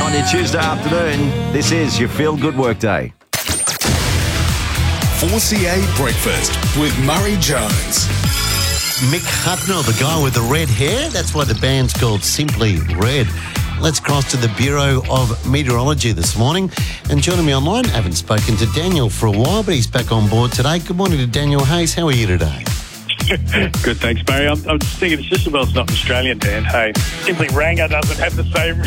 on your Tuesday afternoon. This is your Feel Good Workday. 4CA Breakfast with Murray Jones. Mick Hucknall, the guy with the red hair. That's why the band's called Simply Red. Let's cross to the Bureau of Meteorology this morning. And joining me online, I haven't spoken to Daniel for a while, but he's back on board today. Good morning to Daniel Hayes. How are you today? Good, thanks, Barry. I'm just thinking it's just about it's not an Australian band. Hey, Simply Ranger doesn't have the same...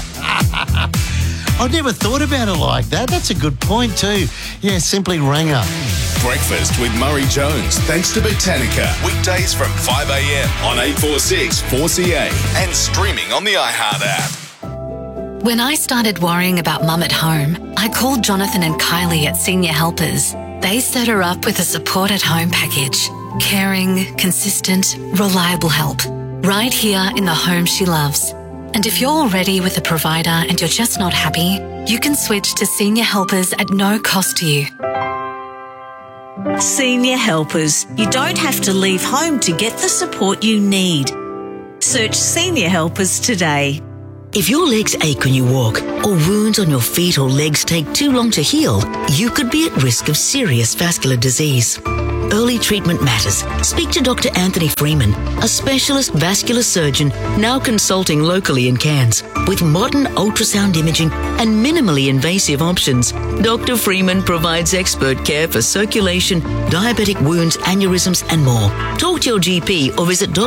I've never thought about it like that. That's a good point too. Yeah, Simply Ranger. Breakfast with Murray Jones, thanks to Botanica. Weekdays from 5 a.m. on 846 4CA and streaming on the iHeart app. When I started worrying about Mum at home, I called Jonathan and Kylie at Senior Helpers. They set her up with a support at home package. Caring, consistent, reliable help. Right here in the home she loves. And if you're already with a provider and you're just not happy, you can switch to Senior Helpers at no cost to you. Senior Helpers. You don't have to leave home to get the support you need. Search Senior Helpers today. If your legs ache when you walk, or wounds on your feet or legs take too long to heal, you could be at risk of serious vascular disease. Early treatment matters. Speak to Dr. Anthony Freeman, a specialist vascular surgeon now consulting locally in Cairns. With modern ultrasound imaging and minimally invasive options, Dr. Freeman provides expert care for circulation, diabetic wounds, aneurysms and more. Talk to your GP or visit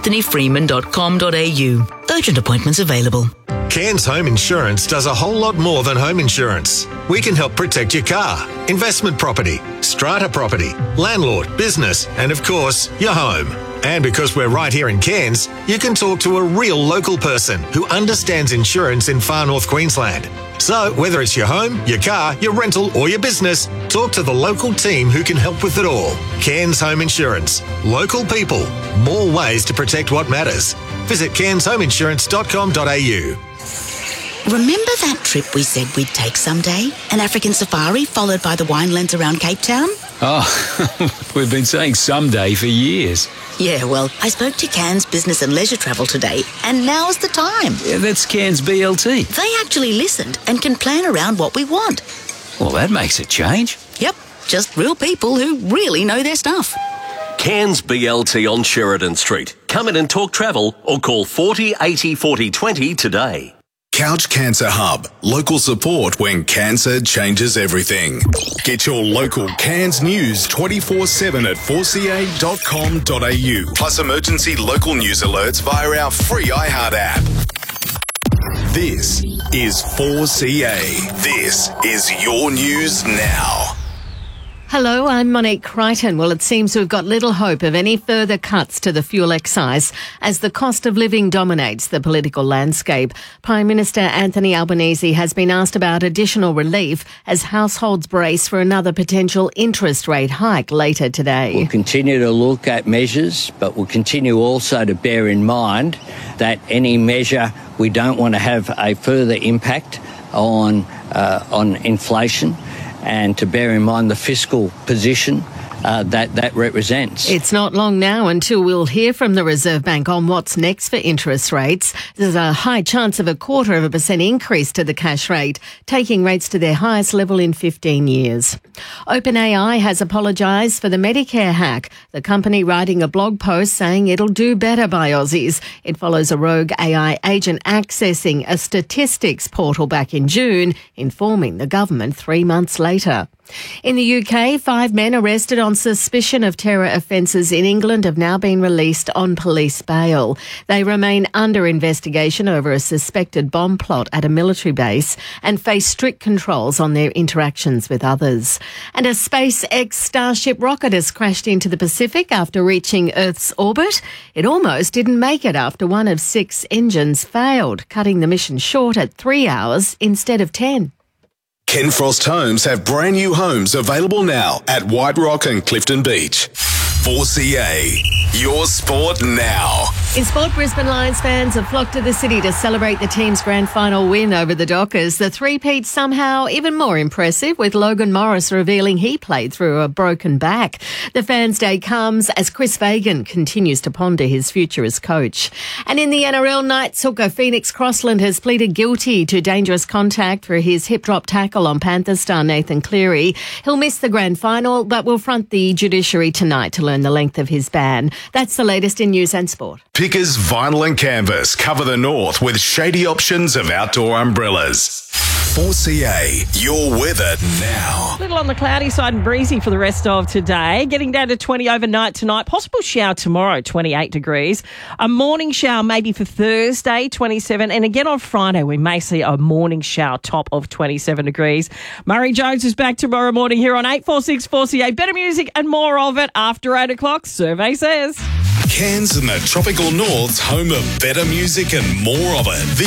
dranthonyfreeman.com.au. Urgent appointments available. Cairns Home Insurance does a whole lot more than home insurance. We can help protect your car, investment property, strata property, landlord, business, and of course, your home. And because we're right here in Cairns, you can talk to a real local person who understands insurance in far north Queensland. So whether it's your home, your car, your rental or your business, talk to the local team who can help with it all. Cairns Home Insurance. Local people. More ways to protect what matters. Visit cairnshomeinsurance.com.au. Remember that trip we said we'd take someday? An African safari followed by the winelands around Cape Town? Oh, we've been saying someday for years. Yeah, well, I spoke to Cairns Business and Leisure Travel today, and now's the time. Yeah, that's Cairns BLT. They actually listened and can plan around what we want. Well, that makes a change. Yep, just real people who really know their stuff. Cairns BLT on Sheridan Street. Come in and talk travel or call 40 80 40 20 today. Couch Cancer Hub. Local support when cancer changes everything. Get your local Cairns news 24/7 at 4ca.com.au. Plus emergency local news alerts via our free iHeart app. This is 4CA. This is your news now. Hello, I'm Monique Crichton. Well, it seems we've got little hope of any further cuts to the fuel excise as the cost of living dominates the political landscape. Prime Minister Anthony Albanese has been asked about additional relief as households brace for another potential interest rate hike later today. We'll continue to look at measures, but we'll continue also to bear in mind that any measure, we don't want to have a further impact on inflation, and to bear in mind the fiscal position that represents. It's not long now until we'll hear from the Reserve Bank on what's next for interest rates. There's a high chance of a 0.25% increase to the cash rate, taking rates to their highest level in 15 years. OpenAI has apologised for the Medicare hack, the company writing a blog post saying it'll do better by Aussies. It follows a rogue AI agent accessing a statistics portal back in June, informing the government 3 months later. In the UK, 5 men arrested on suspicion of terror offences in England have now been released on police bail. They remain under investigation over a suspected bomb plot at a military base and face strict controls on their interactions with others. And a SpaceX Starship rocket has crashed into the Pacific after reaching Earth's orbit. It almost didn't make it after one of 6 engines failed, cutting the mission short at 3 hours instead of 10. Ken Frost Homes have brand new homes available now at White Rock and Clifton Beach. 4CA, your sport now. In sport, Brisbane Lions fans have flocked to the city to celebrate the team's grand final win over the Dockers. The three-peat somehow even more impressive, with Logan Morris revealing he played through a broken back. The fans' day comes as Chris Fagan continues to ponder his future as coach. And in the NRL, Knights hooker Phoenix Crossland has pleaded guilty to dangerous contact for his hip-drop tackle on Panthers star Nathan Cleary. He'll miss the grand final, but will front the judiciary tonight to learn the length of his ban. That's the latest in news and sport. Pickers Vinyl and Canvas cover the north with shady options of outdoor umbrellas. 4CA, your weather now. A little on the cloudy side and breezy for the rest of today. Getting down to 20 overnight tonight. Possible shower tomorrow, 28 degrees. A morning shower maybe for Thursday, 27. And again on Friday, we may see a morning shower top of 27 degrees. Murray Jones is back tomorrow morning here on 846 4CA. Better music and more of it after 8 o'clock, survey says. Cairns and the tropical north's home of better music and more of it.